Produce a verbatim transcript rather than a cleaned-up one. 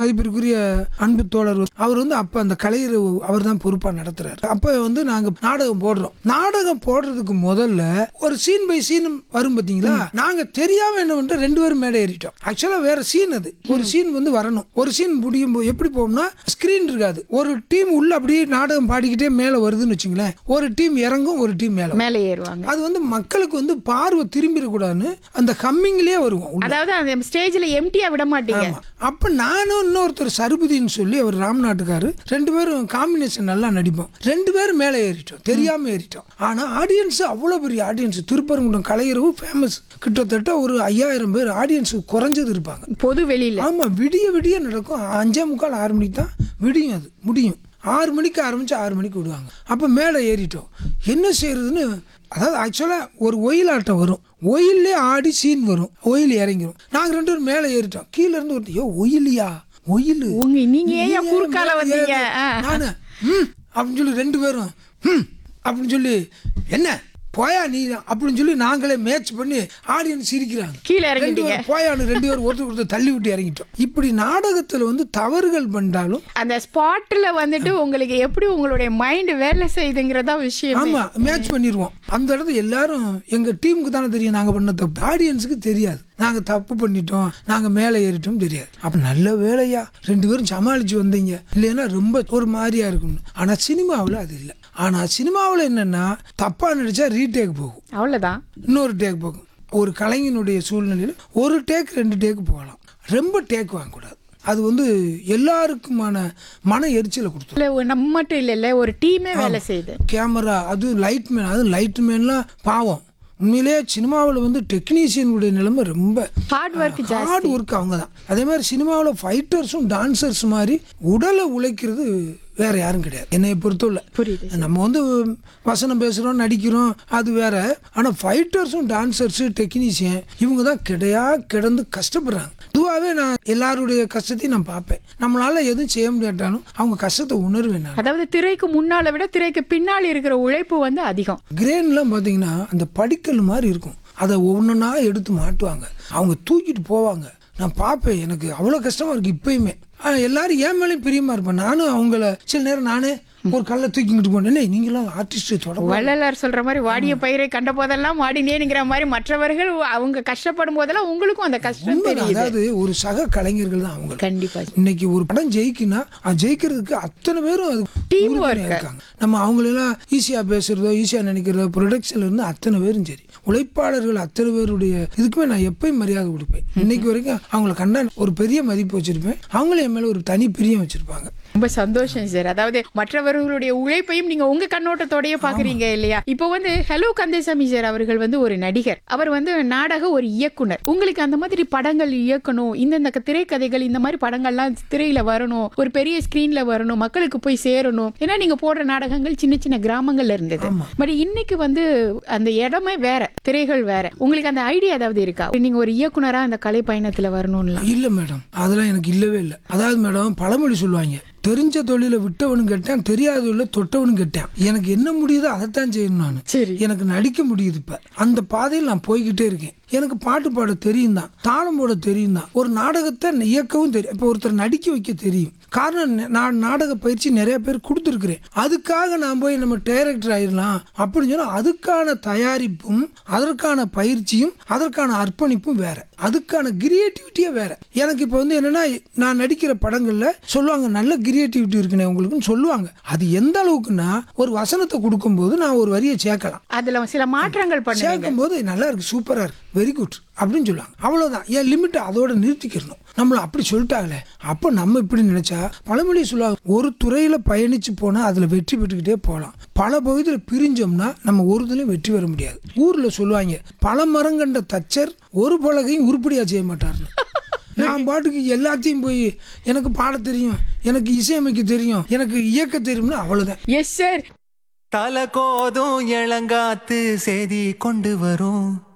மதிப்பிற்குரிய அன்பு தோழர் அவர் வந்து அப்ப அந்த கலைஞர் அவர் தான் பொறுப்பா நடத்துறாரு. அப்ப வந்து நாங்க நாடகம் போடுறோம். நாடகம் போடுறதுக்கு முதல்ல ஒரு சீன் பை சீன் வரும் பாத்தீங்களா, நாங்க தெரியாம என்ன பண்ணிட்டு ரெண்டு பேரும் மேடை ஏறிட்டோம். ஆக்சுவலா வேற சீன், அது ஒரு சீன் வந்து வரணும். ஒரு சீன் முடியும் போது எப்படி போகும்னா ஸ்கிரீன் இருக்காது, ஒரு டீம் உள்ள அப்படியே நாடகம் பாடிக்கிட்டே மேல வருதுன்னு வச்சுங்களேன், ஒரு டீம் இறங்கும், ஒரு டீம் மேல மேலே ஏறுவாங்க. அது வந்து மக்களுக்கு வந்து பார்வை திரும்பிடக்கூடாதுன்னு அந்த கம்மிங்லயே வருவோம். அதாவது அந்த ஸ்டேஜ்ல எம்டியா விட மாட்டீங்க. அப்ப நானும் இன்னொருத்தர் சருபதின்னு சொல்லி அவர் ராம்நாட்டுக்காரு, ரெண்டு பேரும் காம்பினேஷன் நல்லா நடிப்போம். ரெண்டு பேரும் மேலே ஏறிட்டோம், தெரியாம ஏறிட்டோம். ஆனா ஆடியன்ஸ் அவ்வளவு பெரிய ஆடியன்ஸ், திருப்பரங்குன்றம் கலைஞரவு ஃபேமஸ், கிட்டத்தட்ட ஒரு ஐயாயிரம் பேர் ஆடியன்ஸ் குறைஞ்சது இருப்பாங்க பொது வெளியில. ஆமா, விடிய விடிய நடக்கும். அஞ்சே முக்கால் ஆறு மணிக்கு தான் விடியும், அது முடியும். ஆறு மணிக்கு ஆரம்பிச்சு ஆறு மணிக்கு விடுவாங்க. அப்ப மேலே ஏறிட்டோம், என்ன செய்யறதுன்னு. அதாவது ஆக்சுவலா ஒரு ஒயிலாட்டம் வரும், ஒயிலே ஆடி சீன் வரும், ஒயில் இறங்கிரும். நாங்க ரெண்டு பேரும் மேலே ஏறிட்டோம். கீழே இருந்து ஒரு ஐயோ ஒயிலியா ஒயில், நீங்க ஏன் குறுக்கால வந்தீங்க நானு ம் அப்படின்னு சொல்லி ரெண்டு பேரும் ம் அப்படின்னு சொல்லி என்ன போயா நீ அப்படின்னு சொல்லி நாங்களே மேட்ச் பண்ணி ஆடியன்ஸ் சிரிக்கிறாங்க. கீழே இறங்கிட்டீங்க, போயான்னு ரெண்டு பேரும் ஒருத்தர் ஒருத்தர் தள்ளி விட்டு இறங்கிட்டோம். இப்படி நாடகத்துல வந்து தவறுகள் பண்ணாலும் அந்த ஸ்பாட்ல வந்துட்டு உங்களுக்கு எப்படி உங்களுடைய மைண்ட் வேலை செய்யுதுங்கிறதா விஷயம். ஆமா, மேட்ச் பண்ணிடுவோம். அந்த இடத்துல எல்லாரும் எங்க டீமுக்கு தானே தெரியும் நாங்க பண்ண தப்பு, ஆடியன்ஸுக்கு தெரியாது. நாங்க தப்பு பண்ணிட்டோம், நாங்க மேலே ஏறிட்டோம் தெரியாது. அப்ப நல்ல வேலையா ரெண்டு பேரும் சமாளிச்சு வந்தீங்க, இல்லைன்னா ரொம்ப ஒரு மாதிரியா இருக்கும். ஆனா சினிமாவில் அது இல்லை. ஆனா சினிமாவில் என்னன்னா தப்பா நடிச்சா ரீடேக் போகும், அவ்வளவுதான், இன்னொரு டேக் போகும். ஒரு கலைஞனுடைய சூழ்நிலையில் ஒரு டேக் ரெண்டு டேக் போகலாம், ரொம்ப டேக் வாங்கக்கூடாது. அது வந்து எல்லாருக்குமான மன எரிச்சலை கொடுத்துரும். நம்ம மட்டும் இல்ல, ஒரு டீமே வேலை செய்யுது. கேமரா, அது லைட் மேன், அது லைட் மேன்லாம் பாவம். உண்மையிலேயே சினிமாவில் வந்து டெக்னீஷியனுடைய நிலைமை ரொம்ப ஹார்ட் ஒர்க் ஹார்ட் ஒர்க் அவங்க தான். அதே மாதிரி சினிமாவில் ஃபைட்டர்ஸும் டான்சர்ஸ் மாதிரி உடலை உழைக்கிறது வேற யாரும் கிடையாது என்னைய பொறுத்தவரை. புரியுது. நம்ம வந்து வசனம் பேசுகிறோம், நடிக்கிறோம், அது வேற. ஆனால் ஃபைட்டர்ஸும் டான்சர்ஸு டெக்னீஷியன் இவங்க தான் கிடையா கிடந்து கஷ்டப்படுறாங்க. இதுவாகவே நான் எல்லாருடைய கஷ்டத்தையும் நான் பார்ப்பேன். நம்மளால எதுவும் செய்ய முடியாட்டாலும் அவங்க கஷ்டத்தை உணர்வேன் நான். அதாவது திரைக்கு முன்னால விட திரைக்கு பின்னாடி இருக்கிற உழைப்பு வந்து அதிகம். கிரேன்லாம் பார்த்தீங்கன்னா அந்த படிக்கல் மாதிரி இருக்கும், அதை ஒவ்வொன்றா எடுத்து மாட்டுவாங்க, அவங்க தூக்கிட்டு போவாங்க. நான் பார்ப்பேன், எனக்கு அவ்வளோ கஷ்டமா இருக்கு இப்பயுமே. எல்லாரும் ஏன் மேலேயும் பிரியமா இருப்பேன். நானும் அவங்கள சில நேரம் நானே ஒரு கல்லை தூக்கிக்கிட்டு போனேன், நீங்களும் ஆர்டிஸ்ட் தொட வள்ளலார் சொல்ற மாதிரி வாடிய பயிரை கண்ட போதெல்லாம் வாடினேங்கிற மாதிரி மற்றவர்கள் அவங்க கஷ்டப்படும் போதெல்லாம் உங்களுக்கும் அந்த கஷ்டம் தெரியுது. அதாவது ஒரு சக கலைஞர்கள் தான் அவங்க. கண்டிப்பா இன்னைக்கு ஒரு படம் ஜெயிக்குன்னா ஜெயிக்கிறதுக்கு அத்தனை பேரும் அது டீம் ஒர்க் இருக்காங்க. நம்ம அவங்களெல்லாம் ஈஸியா பேசுறதோ ஈஸியா நினைக்கிறதோ ப்ரொடக்ஷன்ல இருந்து அத்தனை பேரும் சரி, உழைப்பாளர்கள் அத்தனை பேருடைய இதுக்குமே நான் எப்பயும் மரியாதை கொடுப்பேன். இன்னைக்கு வரைக்கும் அவங்கள கண்டா ஒரு பெரிய மதிப்பு வச்சிருப்பேன். அவங்களே என் மேல ஒரு தனி பிரியம் வச்சிருப்பாங்க. ரொம்ப சந்தோஷம் சார். அதாவது மற்றவர்களுடைய உழைப்பையும் நீங்க உங்க கண்ணோட்டத்தோடய பாக்குறீங்க இல்லையா? இப்போ வந்து ஹலோ கந்தசாமி சார் அவர்கள் வந்து ஒரு நடிகர், அவர் வந்து நாடக ஒரு இயக்குனர். உங்களுக்கு அந்த மாதிரி படங்கள் இயக்கணும், இந்த திரைக்கதைகள் இந்த மாதிரி படங்கள்லாம் திரையில வரணும், ஒரு பெரிய ஸ்கிரீன்ல வரணும், மக்களுக்கு போய் சேரணும். ஏன்னா நீங்க போடுற நாடகங்கள் சின்ன சின்ன கிராமங்கள்ல இருந்தது. பட் இன்னைக்கு வந்து அந்த இடமே வேற, திரைகள் வேற. உங்களுக்கு அந்த ஐடியா ஏதாவது இருக்கா, நீங்க ஒரு இயக்குனரா அந்த கலை பயணத்துல வரணும்ல? இல்ல மேடம், அதெல்லாம் எனக்கு இல்லவே இல்லை. அதாவது மேடம் பழமொழி சொல்லுவாங்க, தெரிஞ்ச தொழில விட்டவனும் கேட்டேன், தெரியாத தொழில தொட்டவனும் கேட்டேன். எனக்கு என்ன முடியுதோ அதைத்தான் செய்யணும். நான் எனக்கு நடிக்க முடியுது, இப்ப அந்த பாதையில் நான் போய்கிட்டே இருக்கேன். எனக்கு பாட்டு பாட தெரியும் தான், தாளம் போட தெரியும் தான், ஒரு நாடகத்தை இயக்கவும் தெரியும். இப்போ ஒருத்தர் நடிக்க வைக்க தெரியும். காரணம் நான் நாடக பயிற்சி நிறைய பேர் கொடுத்துருக்கிறேன். அதுக்காக நான் போய் நம்ம டைரக்டர் ஆயிடலாம் அப்படின்னு சொன்னா அதுக்கான தயாரிப்பும் அதற்கான பயிற்சியும் அதற்கான அர்ப்பணிப்பும் வேற, அதுக்கான கிரியேட்டிவிட்டியே வேற. எனக்கு இப்போ வந்து என்னன்னா, நான் நடிக்கிற படங்கள்ல சொல்லுவாங்க நல்ல கிரியேட்டிவிட்டி இருக்குன்னு உங்களுக்குன்னு சொல்லுவாங்க. அது எந்த அளவுக்குன்னா, ஒரு வசனத்தை கொடுக்கும் போது நான் ஒரு வரியை சேர்க்கலாம், அதுல சில மாற்றங்கள் பண்ண சேர்க்கும் போது நல்லா இருக்கு, சூப்பரா இருக்கு, வெரி குட் அப்படின்னு சொல்லுவாங்க. அவ்வளவுதான், என் லிமிட் அதோட நிறுத்திக்கணும். நம்மள அப்படி சொல்லிட்டாங்களே, அப்ப நம்ம இப்படி நினைச்சா பழமொழி சொல்லுவாங்க, ஒரு துறையில பயணிச்சு போனா அதுல வெற்றி பெற்றுக்கிட்டே போகலாம், பல பகுதியில் பிரிஞ்சோம்னா நம்ம ஒரு இதுலயும் வெற்றி பெற முடியாது. ஊர்ல சொல்லுவாங்க, பல மரம் கண்ட தச்சர் ஒரு பலகையும் உருப்படியா செய்ய மாட்டாருன்னு. நான் பாட்டுக்கு எல்லாத்தையும் போய் எனக்கு பாட தெரியும், எனக்கு இசையமைக்க தெரியும், எனக்கு இயக்க தெரியும்னு அவ்வளவுதான். Yes sir. தல கோதும் இளங்காத்து செய்தி கொண்டு வரும்,